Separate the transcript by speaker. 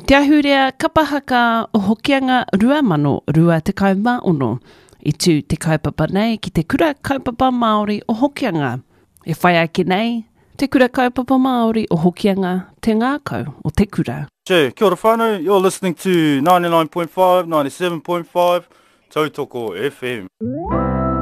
Speaker 1: Te ahurea kapahaka o hokianga 2020 I tū te kaupapa nei ki te kura kaupapa Māori o hokianga. E whai ake nei, te kura kaupapa Māori o hokianga te ngākau o te kura.
Speaker 2: Kia ora whānau, you're listening to 99.5, 97.5, Tautoko FM.